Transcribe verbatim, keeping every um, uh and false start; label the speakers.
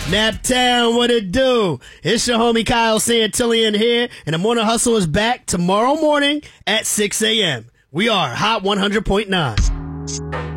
Speaker 1: Naptown, what it do? It's your homie Kyle Santillian here, and the Morning Hustle is back tomorrow morning at six a.m. We are Hot one hundred point nine.